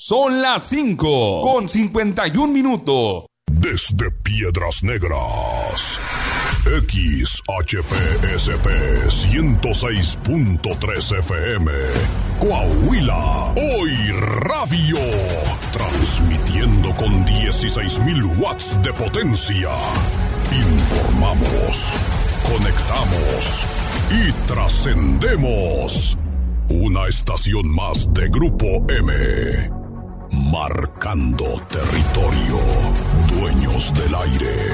Son las 5:51. Desde Piedras Negras, XHPSP 106.3 FM, Coahuila, Hoy Radio, transmitiendo con 16,000 watts de potencia. Informamos, conectamos y trascendemos. Una estación más de Grupo M. Marcando territorio. Dueños del aire.